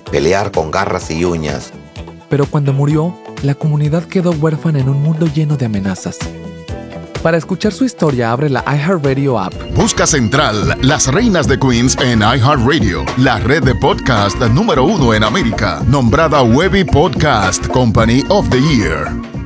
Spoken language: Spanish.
pelear con garras y uñas. Pero cuando murió, la comunidad quedó huérfana en un mundo lleno de amenazas. Para escuchar su historia, abre la iHeartRadio app. Busca Central, Las Reinas de Queens en iHeartRadio, la red de podcast número 1 en América, nombrada Webby Podcast Company of the Year.